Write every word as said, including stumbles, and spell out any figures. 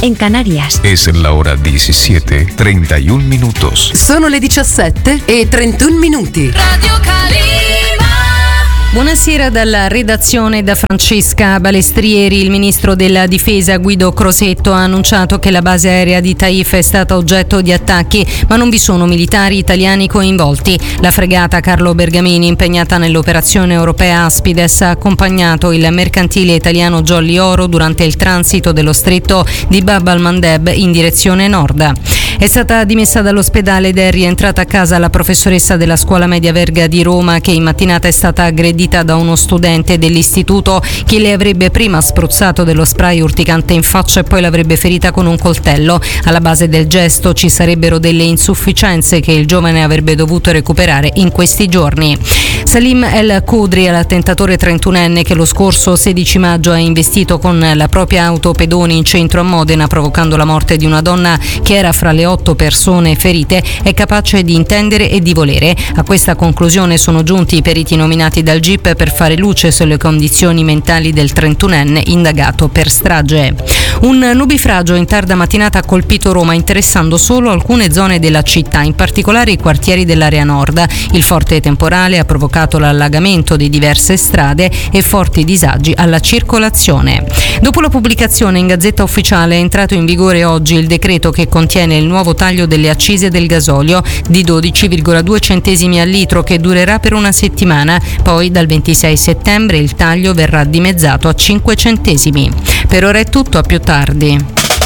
en Canarias. Es la hora diecisiete, treinta y un minutos. Sono le diciassette e trentuno minuti. Radio Calima. Buonasera dalla redazione da Francesca Balestrieri. Il ministro della difesa Guido Crosetto ha annunciato che la base aerea di Taif è stata oggetto di attacchi, ma non vi sono militari italiani coinvolti. La fregata Carlo Bergamini, impegnata nell'operazione europea Aspides, ha accompagnato il mercantile italiano Jolly Oro durante il transito dello stretto di Bab al-Mandeb in direzione nord. È stata dimessa dall'ospedale ed è rientrata a casa la professoressa della scuola media Verga di Roma, che in mattinata è stata aggredita da uno studente dell'istituto che le avrebbe prima spruzzato dello spray urticante in faccia e poi l'avrebbe ferita con un coltello. Alla base del gesto ci sarebbero delle insufficienze che il giovane avrebbe dovuto recuperare in questi giorni. Salim El Khudri è l'attentatore trentunenne che lo scorso sedici maggio ha investito con la propria auto pedoni in centro a Modena, provocando la morte di una donna che era fra le otto persone ferite. È capace di intendere e di volere. A questa conclusione sono giunti i periti nominati dal G I P per fare luce sulle condizioni mentali del trentunenne indagato per strage. Un nubifragio in tarda mattinata ha colpito Roma, interessando solo alcune zone della città, in particolare i quartieri dell'area nord. Il forte temporale ha provocato l'allagamento di diverse strade e forti disagi alla circolazione. Dopo la pubblicazione in Gazzetta Ufficiale è entrato in vigore oggi il decreto che contiene il nuovo taglio delle accise del gasolio di dodici virgola due centesimi al litro, che durerà per una settimana. Poi dal ventisei settembre il taglio verrà dimezzato a cinque centesimi. Per ora è tutto, a più tardi.